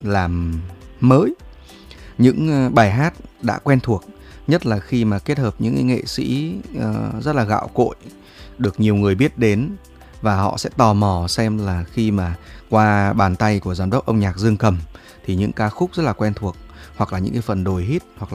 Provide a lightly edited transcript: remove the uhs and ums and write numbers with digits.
làm mới những bài hát đã quen thuộc, nhất là khi mà kết hợp những nghệ sĩ rất là gạo cội, được nhiều người biết đến, và họ sẽ tò mò xem là khi mà qua bàn tay của giám đốc âm nhạc Dương Cầm thì những ca khúc rất là quen thuộc, hoặc là những cái phần đồi hit, hoặc